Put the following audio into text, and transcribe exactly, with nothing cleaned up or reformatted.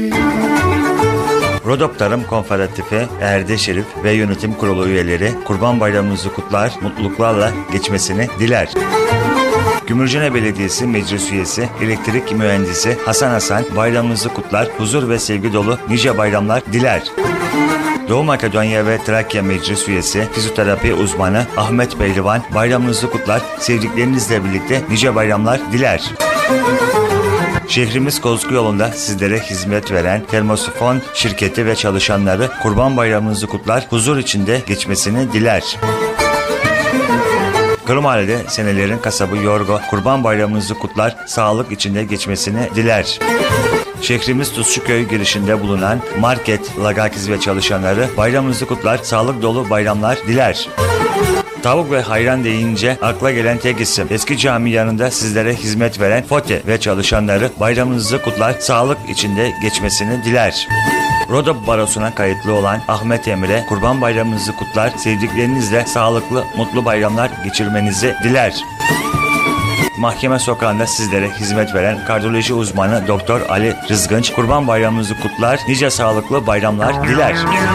Rodop Tarım Konfederatifi, Erde Şerif ve Yönetim Kurulu üyeleri Kurban Bayramınızı kutlar, mutluluklarla geçmesini diler. Gümürcene Belediyesi Meclis Üyesi, Elektrik Mühendisi Hasan Hasan bayramınızı kutlar, huzur ve sevgi dolu nice bayramlar diler. Doğu Makedonya ve Trakya Meclis Üyesi, fizyoterapi uzmanı Ahmet Pehlivan bayramınızı kutlar, sevdiklerinizle birlikte nice bayramlar diler. Şehrimiz Kozgu yolunda sizlere hizmet veren Termosifon şirketi ve çalışanları Kurban Bayramınızı kutlar, huzur içinde geçmesini diler. Kırımahalle'de senelerin kasabı Yorgo Kurban Bayramınızı kutlar, sağlık içinde geçmesini diler. Şehrimiz Tuzçuköy girişinde bulunan Market Lagakiz ve çalışanları bayramınızı kutlar, sağlık dolu bayramlar diler. Tavuk ve hayran deyince akla gelen tek isim, eski cami yanında sizlere hizmet veren Fote ve çalışanları bayramınızı kutlar, sağlık içinde geçmesini diler. Rodop Barosu'na kayıtlı olan Ahmet Emre, Kurban Bayramınızı kutlar, sevdiklerinizle sağlıklı, mutlu bayramlar geçirmenizi diler. Mahkeme Sokağı'nda sizlere hizmet veren kardiyoloji uzmanı Doktor Ali Rızgınç, Kurban Bayramınızı kutlar, nice sağlıklı bayramlar diler.